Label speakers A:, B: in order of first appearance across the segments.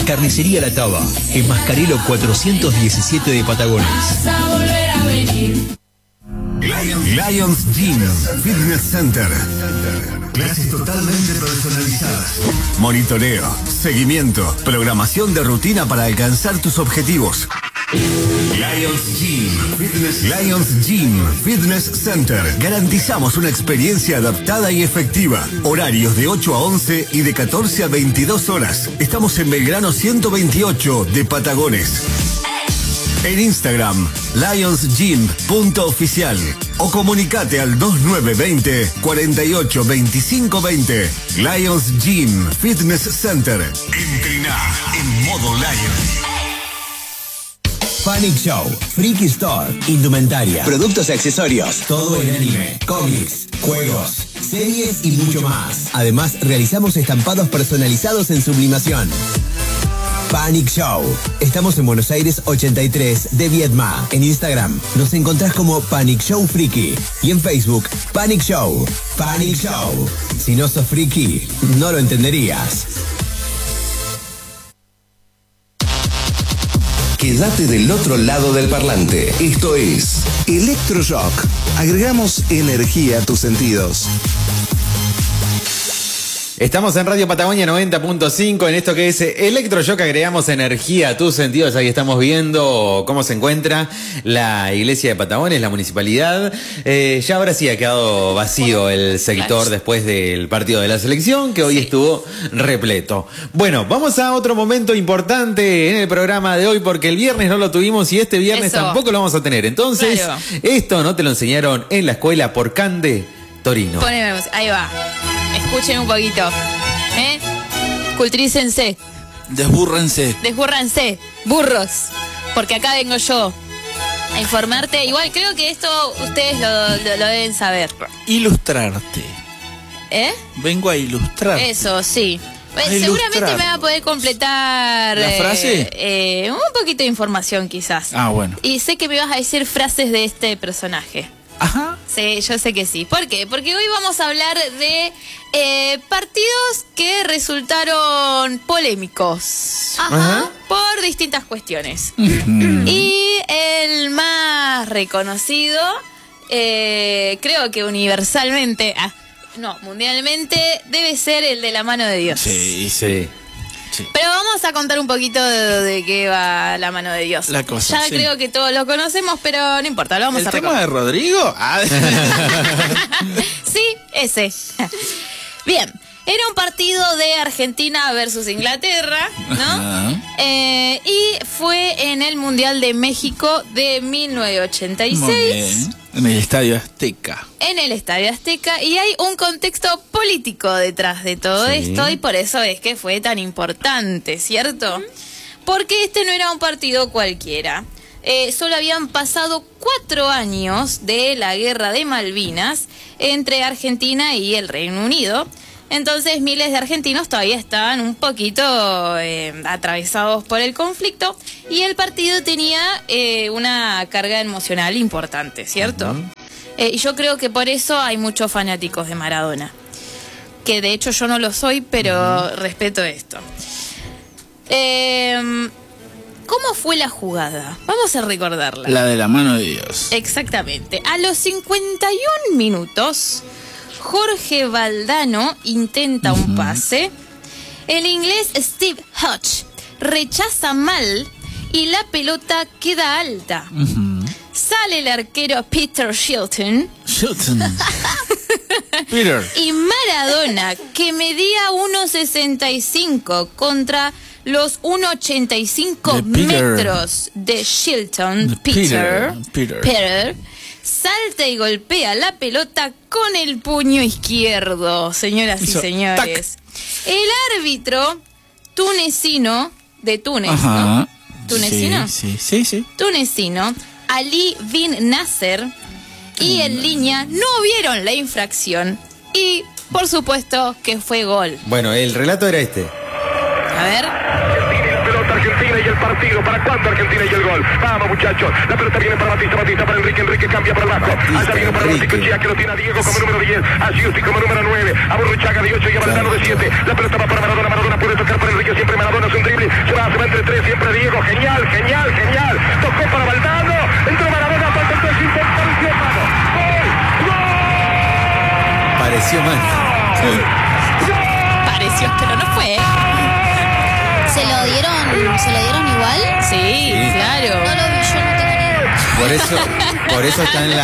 A: Carnicería La Taba, en Mascarelo 417 de Patagones.
B: Lions Gym Fitness Center. Clases totalmente personalizadas. Monitoreo, seguimiento, programación de rutina para alcanzar tus objetivos. Lions Gym Fitness Center. Garantizamos una experiencia adaptada y efectiva. Horarios de 8 a 11 y de 14 a 22 horas. Estamos en Belgrano 128 de Patagones. En Instagram, lionsgym.oficial o comunicate al 2920 48 25 20. Lions Gym Fitness Center. Entrená en modo Lion.
C: Panic Show, Freaky Store, indumentaria, productos y accesorios, todo en anime, cómics, juegos, series y mucho más. Además, realizamos estampados personalizados en sublimación. Panic Show. Estamos en Buenos Aires 83 de Viedma. En Instagram nos encontrás como Panic Show Friki. Y en Facebook, Panic Show. Panic Show. Si no sos friki, no lo entenderías.
D: Quédate del otro lado del parlante. Esto es Electroshock. Agregamos energía a tus sentidos.
E: Estamos en Radio Patagonia 90.5 en esto que es Electroshock, agregamos energía a tus sentidos. Ahí estamos viendo cómo se encuentra la iglesia de Patagones, la municipalidad. Ya ahora sí ha quedado vacío el sector después del partido de la selección, que hoy estuvo repleto. Bueno, vamos a otro momento importante en el programa de hoy, porque el viernes no lo tuvimos y este viernes tampoco lo vamos a tener. Entonces, esto no te lo enseñaron en la escuela por Cande Torino.
F: Ponemos, ahí va. Escuchen un poquito. Culturícense.
G: Desbúrrense.
F: Desbúrranse. Burros. Porque acá vengo yo a informarte. Igual creo que esto ustedes lo deben saber.
G: Ilustrarte. Vengo a ilustrar.
F: Eso, sí. Seguramente me va a poder completar
G: ¿la frase?
F: Un poquito de información quizás.
G: Ah, bueno.
F: Y sé que me vas a decir frases de este personaje.
G: Ajá.
F: Sí, yo sé que sí. ¿Por qué? Porque hoy vamos a hablar de partidos que resultaron polémicos. Ajá. Por distintas cuestiones. Y el más reconocido, creo que universalmente, mundialmente, debe ser el de la mano de Dios.
G: Sí, sí. Sí.
F: Pero vamos a contar un poquito de qué va la mano de Dios.
G: La cosa,
F: ya creo que todos lo conocemos, pero no importa, lo vamos a recordar.
G: ¿El tema de Rodrigo?
F: Sí, ese. Bien, era un partido de Argentina versus Inglaterra, ¿no? Y fue en el Mundial de México de 1986.
G: Muy bien. En el Estadio Azteca.
F: En el Estadio Azteca. Y hay un contexto político detrás de todo esto. Y por eso es que fue tan importante, ¿cierto? Porque este no era un partido cualquiera. Solo habían pasado 4 años de la Guerra de Malvinas entre Argentina y el Reino Unido. Entonces miles de argentinos todavía estaban un poquito atravesados por el conflicto y el partido tenía una carga emocional importante, ¿cierto? Y yo creo que por eso hay muchos fanáticos de Maradona, que de hecho yo no lo soy, pero respeto esto. ¿Cómo fue la jugada? Vamos a recordarla.
G: La de la mano de Dios.
F: Exactamente. A los 51 minutos... Jorge Valdano intenta un pase. El inglés Steve Hodge rechaza mal y la pelota queda alta. Sale el arquero Peter Shilton.
G: Peter.
F: Y Maradona, que medía 1,65 contra los 1,85 metros de Shilton, Peter, salta y golpea la pelota con el puño izquierdo, señoras y señores. El árbitro tunecino de Túnez, ¿no? ¿Tunecino?
G: Sí.
F: Tunecino, Ali bin Nasser y el línea no vieron la infracción y, por supuesto, que fue gol.
E: Bueno, el relato era este.
F: A ver.
H: Argentina y el partido. ¿Para cuándo Argentina y el gol? Vamos, muchachos. La pelota viene para Batista para Enrique cambia para el bajo. Allá viene para Chicochea, que lo tiene a Diego como número 10, a Giusti como número 9, a Burruchaga de 8 y a Valdano de 7. La pelota va para Maradona puede tocar para Enrique, siempre Maradona es un drible. Se va siempre Diego, genial. Tocó para Valdano, entró Maradona, falta el 3, pareció mano. ¡Gol!
E: Pareció mal.
F: Pareció, pero no fue.
I: ¿Se lo dieron igual?
F: Sí, claro.
I: No lo vi, yo no tengo ni idea.
E: Por eso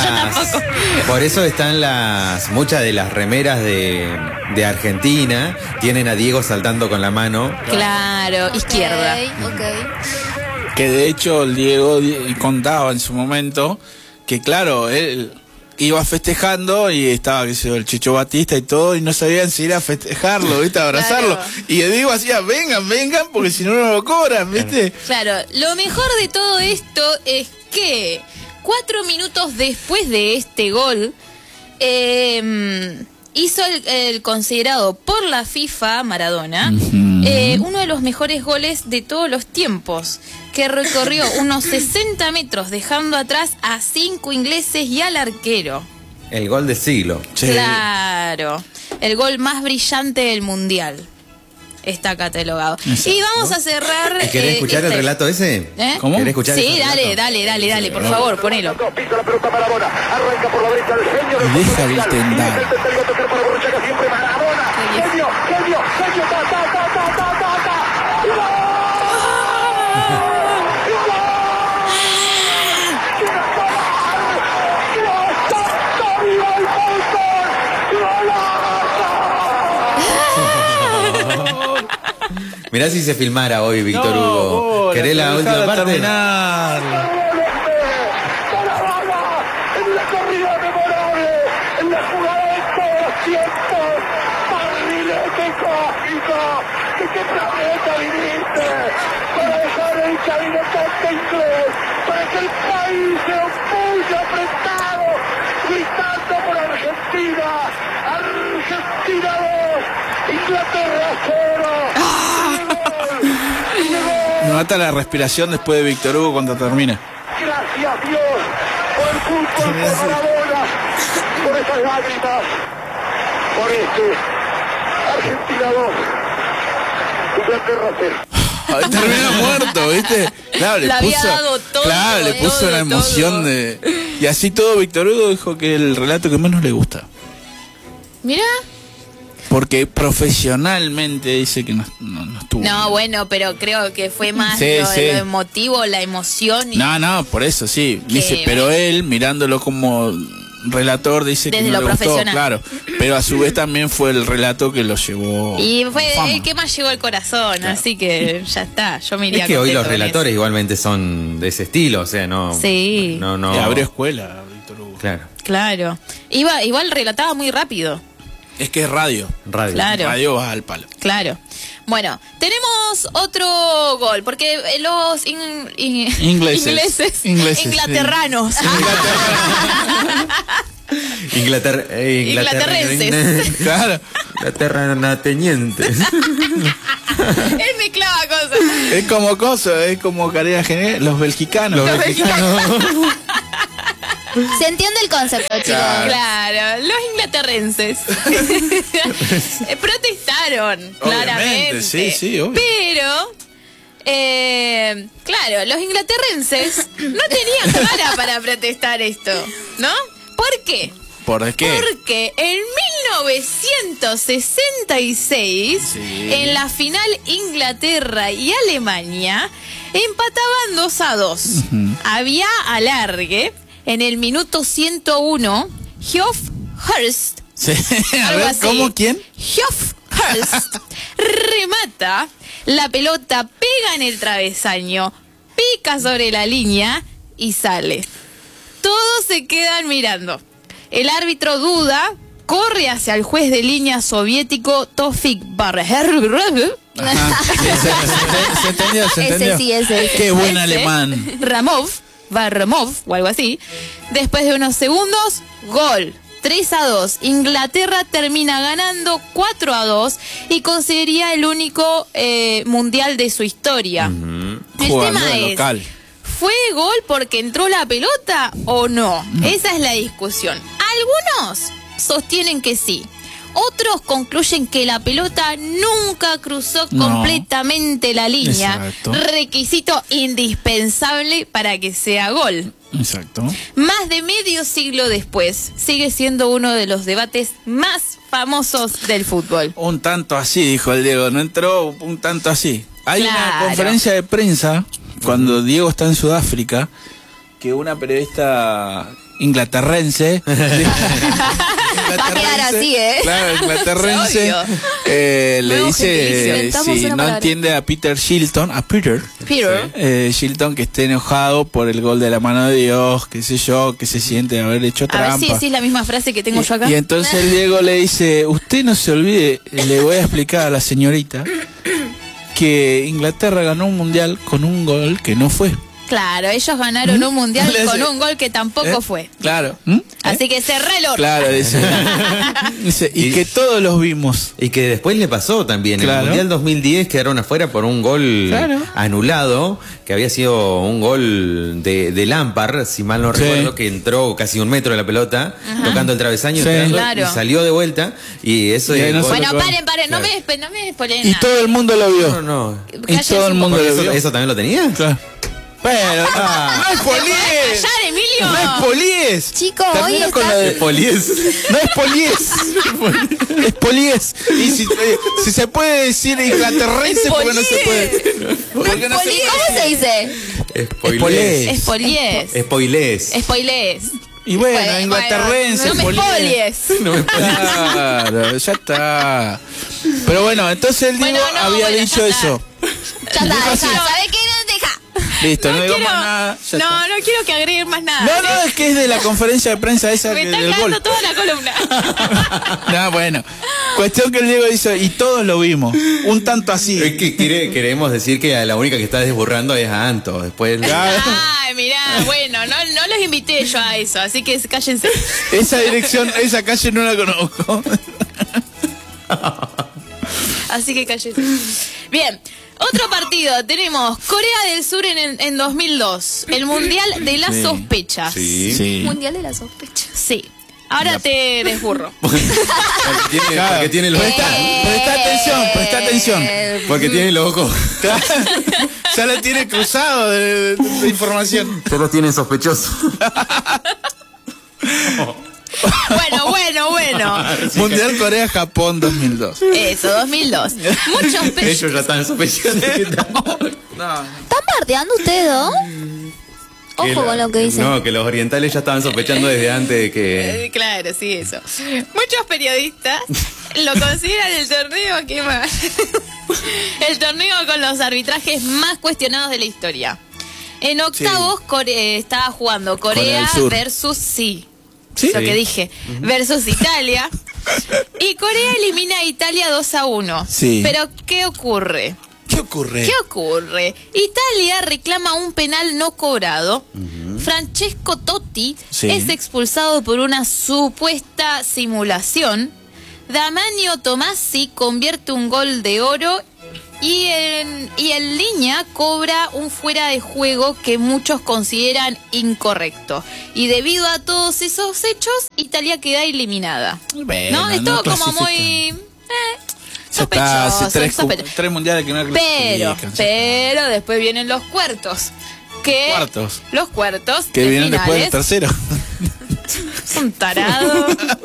E: están muchas de las remeras de Argentina tienen a Diego saltando con la mano.
F: Claro, izquierda.
I: Ok.
G: Que de hecho el Diego contaba en su momento que claro, él iba festejando y estaba, qué sé yo, el Chicho Batista y todo, y no sabían si ir a festejarlo, ¿viste? A abrazarlo.
F: Claro.
G: Y el Diego hacía, vengan, porque si no, no lo cobran, ¿viste?
F: Claro, lo mejor de todo esto es que 4 minutos después de este gol, hizo el considerado por la FIFA, Maradona, uno de los mejores goles de todos los tiempos, que recorrió unos 60 metros, dejando atrás a 5 ingleses y al arquero.
E: El gol del siglo.
G: Sí.
F: Claro, el gol más brillante del Mundial. Está catalogado.
G: Exacto.
F: Y vamos a cerrar.
E: ¿Querés escuchar el relato ese?
G: ¿Cómo?
E: ¿Querés escuchar
F: Sí,
E: ese relato?
F: dale, por favor, ponelo.
H: Pisa la pelota Maradona, arranca por la derecha el genio del
G: Y deja
H: fútbol
G: el
H: mundial.
G: tendal.
H: Y deja el tendal, va a tocar para Borruchaga, siempre Maradona. Genio, ta.
E: Mirá si se filmara hoy, Víctor Hugo. ¿Querés la última parte?
G: Terminar.
H: En la corrida memorable, en la jugada de todos los tiempos, barrilete cósmico, ¿de qué planeta viniste? Para dejar el cabinetante inglés, para que el país se opulle apretado, gritando por Argentina, Argentina 2, Inglaterra 0.
G: Me mata la respiración después de Víctor Hugo cuando termina.
H: Gracias Dios por el fútbol, por Maradona, por esas lágrimas, por Argentina 2, Inglaterra 0.
G: Termina muerto, ¿viste? Claro,
F: Le había dado todo,
G: claro, le puso
F: todo,
G: una emoción
F: todo.
G: de... Y así todo Víctor Hugo dijo que el relato que menos le gusta.
F: Mirá.
G: Porque profesionalmente dice que no estuvo.
F: No, bueno, pero creo que fue más
G: Sí,
F: lo
G: sí.
F: emotivo, la emoción.
G: No, por eso sí.
F: Que,
G: Dice, pero él, mirándolo como relator, dice
F: Desde
G: que no
F: lo
G: le gustó,
F: profesional.
G: claro. Pero a su vez también fue el relato que lo llevó.
F: Y fue
G: fama.
F: el que más llegó al corazón, así que ya está, yo me iría
E: Es que hoy
F: contento
E: los
F: con
E: relatores igualmente son de ese estilo, o sea, no...
F: Sí.
E: No.
G: Le abrió escuela, Víctor Hugo.
E: Claro,
F: eso. Claro. Igual relataba muy rápido.
G: Es que es radio.
E: radio.
F: Claro.
G: Radio va al palo.
F: Claro. Bueno, tenemos otro gol, porque los
G: Ingleses,
F: inglaterranos. Inglaterrenses.
G: Claro.
E: Inglaterranatenientes.
F: Él mezclaba cosas.
G: Es como cosa, es como Carrera General, los belgicanos.
F: Los mexicanos.
I: Se entiende el concepto, chicos.
F: Claro, los inglaterrenses protestaron, claramente.
G: sí, obvio.
F: Pero, claro, los inglaterrenses no tenían cara para protestar esto, ¿no? ¿Por qué?
G: ¿Por qué?
F: Porque en 1966,
G: Sí.
F: en la final Inglaterra y Alemania, empataban 2-2. Había alargue. En el minuto 101, Geoff Hurst,
G: Sí. A
F: algo
G: ver,
F: así,
G: ¿cómo? ¿Quién?
F: Geoff Hurst remata, la pelota pega en el travesaño, pica sobre la línea y sale. Todos se quedan mirando. El árbitro duda, corre hacia el juez de línea soviético Tofik
G: Ajá. Se entendió.
I: Ese.
G: Qué buen
F: Ese,
G: alemán.
F: Varlamov o algo así. Después de unos segundos, gol. 3-2. Inglaterra termina ganando 4-2 y conseguiría el único mundial de su historia. El
G: Jugando
F: tema
G: de
F: es,
G: local.
F: ¿fue gol porque entró la pelota o no? Esa es la discusión. Algunos sostienen que sí. Otros concluyen que la pelota nunca cruzó completamente la línea,
G: Exacto.
F: requisito indispensable para que sea gol.
G: Exacto.
F: Más de medio siglo después, sigue siendo uno de los debates más famosos del fútbol.
G: Un tanto así, dijo el Diego, no entró un tanto así. Hay una
F: Claro.
G: conferencia de prensa, cuando Diego está en Sudáfrica, que una periodista inglaterrense...
I: Va a quedar así, ¿eh?
G: Claro, inglaterrense,
F: Obvio.
G: le
F: Nuevo
G: dice
F: gentilicio.
I: Inventamos
G: si
I: una
G: no
I: palabra.
G: entiende a Peter Shilton, Shilton, que esté enojado por el gol de la mano de Dios, qué sé yo, que se siente de haber hecho
F: A ver
G: trampa.
F: si decís la misma frase que tengo yo acá.
G: Y entonces el Diego le dice, usted no se olvide, le voy a explicar a la señorita que Inglaterra ganó un mundial con un gol que no fue.
F: Claro, ellos ganaron un mundial
G: Le
F: con
G: dice-
F: un gol que tampoco fue.
G: Claro.
F: Así que cerrá el orto.
G: Claro, dice. Dice, y que todos los vimos.
E: Y que después le pasó también. En
G: Claro.
E: el Mundial 2010 quedaron afuera por un gol
G: Claro.
E: anulado, que había sido un gol de Lampard, si mal no
G: Sí.
E: recuerdo, que entró casi 1 metro de la pelota, tocando el travesaño,
G: Sí.
E: entrando,
F: Claro.
E: y salió de vuelta. Y eso
G: Y ahí
E: es
G: no
E: gol.
G: se
F: Bueno,
G: lo-
F: paren, no
E: Claro.
F: me spoileen
G: Y
F: nada.
G: todo el mundo lo vio.
E: No, no.
G: Y todo el mundo
E: Porque
G: lo vio.
E: ¿Eso también lo tenía?
G: Claro. Pero, no es poliés.
F: ¡Callar, Emilio!
G: No es poliés.
I: Chicos, hoy
G: Termina con
I: está-
G: lo de
E: Poliés.
G: No es poliés. Es poliés. Y si se puede decir inglaterrense, ¿por qué no se puede? ¿Por qué no se puede?
I: ¿Cómo se dice?
G: Spoilés.
F: Spoilies.
E: Spoilés.
F: Spoilés.
G: Y bueno,
F: Bueno,
G: inglaterrense,
F: no me
G: poliés.
F: spoilies.
G: Claro, ya está. Pero bueno, entonces el Diego
F: Bueno, no,
G: había
F: bueno,
G: dicho
F: ya está.
G: eso.
I: Ya está, ¿sabes qué? Deja.
G: Listo, no,
F: No
G: digamos
F: quiero,
G: nada. ya está.
F: no quiero que agreguen más nada.
G: No, es que es de la conferencia de prensa esa
F: Me
G: que
F: está
G: del
F: cagando
G: gol.
F: toda la columna.
G: No, bueno. Cuestión que el Diego hizo y todos lo vimos. Un tanto así.
E: Es que queremos decir que a la única que está desburrando es a Anto. Después.
F: Ay, mirá, bueno, no los invité yo a eso, así que cállense.
G: Esa dirección, esa calle no la conozco.
F: Así que cállense. Bien, otro partido. Tenemos Corea del Sur en 2002. El Mundial de la Sospecha.
E: Sí.
I: Mundial de la sospecha.
F: Sí. Ahora te desburro.
E: Porque tiene los
G: Presta atención.
E: Porque tiene los ojos.
G: Ya la tiene cruzado de información.
E: Ya los tienen sospechosos.
F: Bueno.
G: Mundial Corea-Japón 2002.
F: Eso, 2002. Muchos
E: Ellos ya están sospechando.
G: No.
I: ¿Están bardeando ustedes dos? Ojo con lo que dicen.
E: No, que los orientales ya estaban sospechando desde antes de que.
F: Claro, sí, eso. Muchos periodistas lo consideran el torneo que más. El torneo con los arbitrajes más cuestionados de la historia. En octavos estaba jugando
G: Corea
F: Corea
G: del Sur.
F: versus
G: ¿Sí?
F: lo que dije, versus Italia. Y Corea elimina a Italia 2-1.
G: Sí.
F: Pero ¿qué ocurre?
G: ¿Qué ocurre?
F: ¿Qué ocurre? Italia reclama un penal no cobrado. Francesco Totti
G: Sí.
F: es expulsado por una supuesta simulación. Damiano Tommasi convierte un gol de oro y en línea cobra un fuera de juego que muchos consideran incorrecto. Y debido a todos esos hechos, Italia queda eliminada.
G: Bueno,
F: ¿No? Es
G: no
F: todo como
G: clasifica.
F: muy...
G: Ya está, hace
F: sospechoso.
G: tres mundiales que no clasifican.
F: Pero después vienen los cuartos. Que
G: Cuartos.
F: Los cuartos.
G: Que
F: de
G: vienen después del
F: finales.
G: tercero.
F: Un tarado.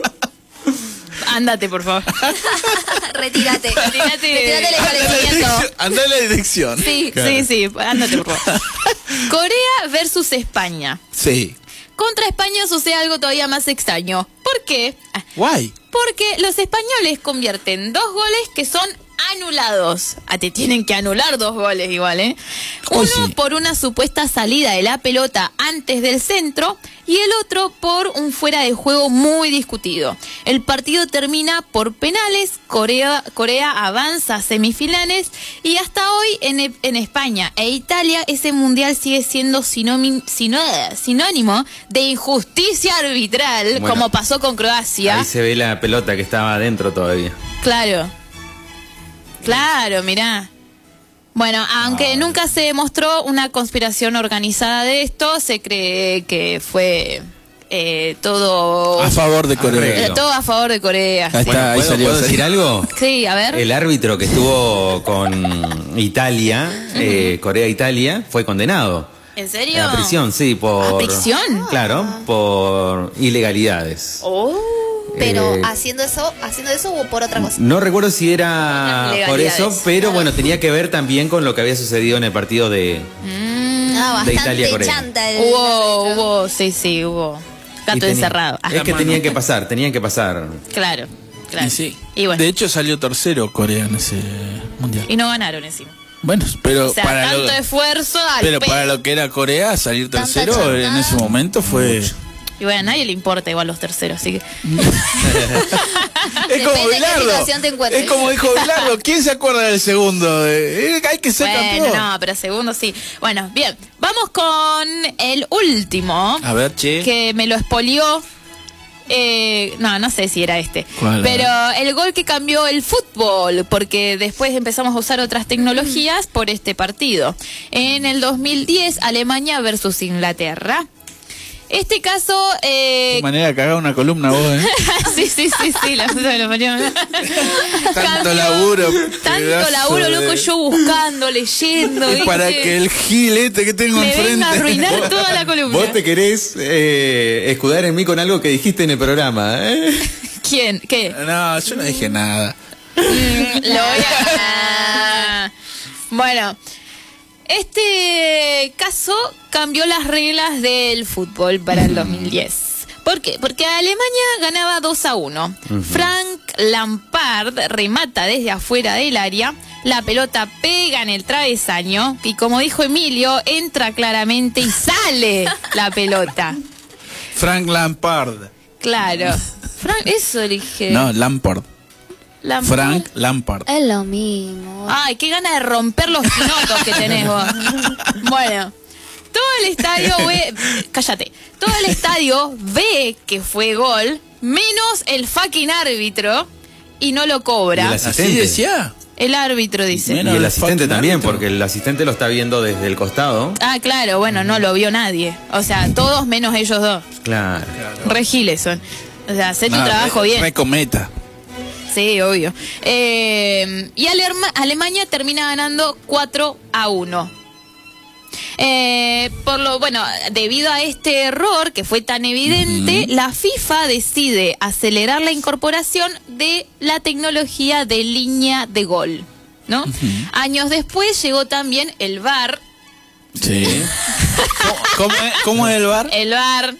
F: Ándate, por favor.
I: Retírate.
F: Retírate.
I: Retírate el establecimiento.
G: Anda en la dirección.
F: Sí, sí, ándate, por favor. Corea versus España.
G: Sí.
F: Contra España sucede algo todavía más extraño. ¿Por qué?
G: Guay.
F: Porque los españoles convierten 2 goles que son anulados. Te tienen que anular 2 goles igual, ¿eh?
G: Uy,
F: Uno
G: sí.
F: por una supuesta salida de la pelota antes del centro y el otro por un fuera de juego muy discutido. El partido termina por penales, Corea avanza a semifinales y hasta hoy en España e Italia ese mundial sigue siendo sinónimo de injusticia arbitral,
E: Bueno,
F: como pasó con Croacia.
E: Ahí se ve la pelota que estaba adentro todavía.
F: Claro, mirá. Bueno, aunque nunca se demostró una conspiración organizada de esto, se cree que fue todo
G: a favor de Corea.
F: Todo a favor de Corea.
G: Ahí está, ahí salió.
E: ¿Puedo decir algo?
F: Sí, a ver.
E: El árbitro que estuvo con Italia, Corea-Italia, fue condenado.
F: ¿En serio?
E: A prisión, sí, por...
F: ¿A prisión?
E: Claro, por ilegalidades.
F: Oh.
I: Pero haciendo eso o por otra cosa.
E: No recuerdo si era por eso, pero bueno, tenía que ver también con lo que había sucedido en el partido de
I: Bastante
E: Italia-Corea.
I: chanta
F: Hubo, hubo gato encerrado.
E: Es que tenían que pasar.
F: Claro.
G: Y sí.
F: Y bueno.
G: De hecho salió tercero Corea en ese mundial.
F: Y no ganaron encima.
G: Bueno, pero
F: O sea,
G: para
F: tanto esfuerzo al
G: pero
F: pedo.
G: para lo que era Corea, salir
I: Tanta
G: tercero
I: chanta.
G: en ese momento fue...
F: Y bueno, a nadie le importa igual los terceros, así que...
G: Es como
I: Depende de qué
G: Bilardo.
I: situación te encuentres.
G: Es como dijo Bilardo. ¿Quién se acuerda del segundo? Hay que ser
F: Bueno,
G: campeón.
F: no, pero segundo sí. Bueno, bien, vamos con el último.
G: A ver, che.
F: Que me lo expolió. No sé si era este.
G: ¿Cuál?
F: Pero el gol que cambió el fútbol, porque después empezamos a usar otras tecnologías por este partido. En el 2010, Alemania versus Inglaterra. Este caso...
G: Qué manera de cagar una columna vos,
F: sí, la puta me lo parió.
G: Tanto laburo.
F: Tanto
G: pedazo
F: laburo, loco,
G: de-
F: yo buscando, leyendo.
G: Es para
F: ¿viste?
G: que el gilete que tengo
F: me
G: enfrente...
F: venga a arruinar toda la columna.
E: Vos te querés escudar en mí con algo que dijiste en el programa, ¿eh?
F: ¿Quién? ¿Qué?
G: No, yo no dije nada.
F: Lo voy a... Bueno, este caso cambió las reglas del fútbol para el 2010. ¿Por qué? Porque Alemania ganaba 2-1. Frank Lampard remata desde afuera del área, la pelota pega en el travesaño y, como dijo Emilio, entra claramente y sale la pelota.
G: Frank Lampard.
F: Claro. Frank, eso dije.
G: No, Lampard.
F: Lampard.
G: Frank Lampard.
I: Es lo mismo.
F: Ay, qué gana de romper los pinotos que tenés vos. Bueno, todo el estadio ve... Cállate. Todo el estadio ve que fue gol, menos el fucking árbitro, y no lo cobra.
E: Y el
G: ¿Así
E: asistente.
G: decía?
F: El árbitro dice.
G: Bueno,
E: Y el
G: el
E: asistente
G: fucking
E: también,
G: árbitro.
E: porque el asistente lo está viendo desde el costado.
F: Ah, claro, bueno, no lo vio nadie. O sea, todos menos ellos dos.
E: Claro.
F: Re giles son. O sea, hacé tu
G: No,
F: trabajo bien.
G: Re cometa.
F: Sí, obvio. Y Alemania termina ganando 4-1. Debido a este error que fue tan evidente, la FIFA decide acelerar la incorporación de la tecnología de línea de gol, ¿no? Años después llegó también el VAR.
G: Sí. ¿Cómo es el bar?
F: El VAR.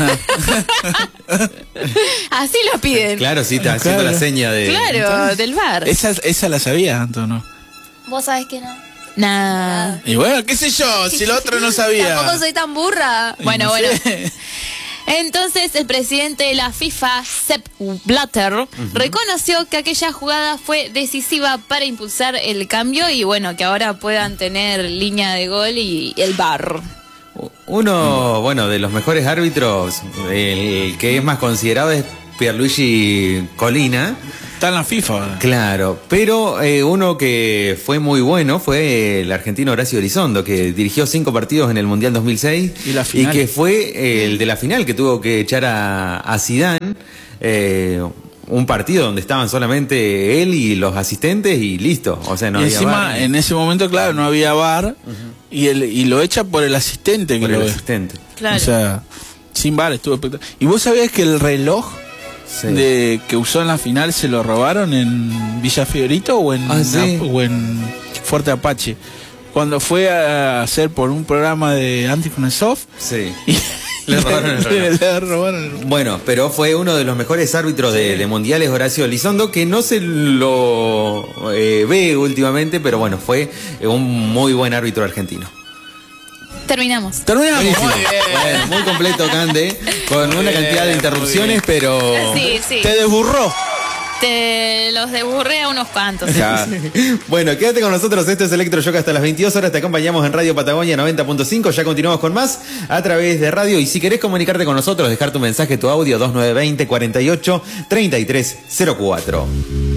F: Así lo piden.
E: Claro, sí, está haciendo
G: Claro.
E: la seña de...
F: Claro, del VAR.
G: Esa la sabía, Antonio.
I: Vos sabés que no.
F: Nah.
G: Y bueno, qué sé yo, si el otro no sabía.
I: Tampoco soy tan burra.
F: Bueno,
G: No
F: bueno.
G: sé.
F: Entonces el presidente de la FIFA, Sepp Blatter, reconoció que aquella jugada fue decisiva para impulsar el cambio y bueno, que ahora puedan tener línea de gol y el VAR.
E: Uno, bueno, de los mejores árbitros, el que es más considerado es Pierluigi Collina.
G: Está en la FIFA ahora.
E: Claro, pero uno que fue muy bueno fue el argentino Horacio Elizondo, que dirigió 5 partidos en el Mundial 2006
G: Y la final.
E: que fue el de la final, que tuvo que echar a Zidane, un partido donde estaban solamente él y los asistentes y listo, o sea, no
G: y
E: había
G: encima,
E: VAR,
G: en ese momento, claro, no había bar y lo echa por el asistente.
E: por
G: que
E: el
G: lo ve.
E: asistente.
F: Claro.
G: O sea, sin bar estuvo espectacular. ¿Y vos sabías que el reloj
E: Sí.
G: que usó en la final se lo robaron en Villa Fiorito o en,
E: ¿sí?
G: o en Fuerte Apache? Cuando fue a hacer por un programa de Anticonsoft
E: Sí.
G: y
E: Le robaron el reloj.
G: le robaron el reloj.
E: Bueno, pero fue uno de los mejores árbitros de mundiales, Horacio Elizondo, que no se lo ve últimamente, pero bueno, fue un muy buen árbitro argentino.
F: Terminamos.
G: Terminamos.
E: Buenísimo.
G: Muy bien.
E: Bueno, muy completo, Cande, con una cantidad de interrupciones, pero...
F: Sí, sí.
G: Te desburró.
F: Te los deburré a unos cuantos.
E: Bueno, quédate con nosotros, esto es Electroshock hasta las 22 horas, te acompañamos en Radio Patagonia 90.5, ya continuamos con más a través de radio y si querés comunicarte con nosotros, dejar tu mensaje, tu audio 2920 48 3304.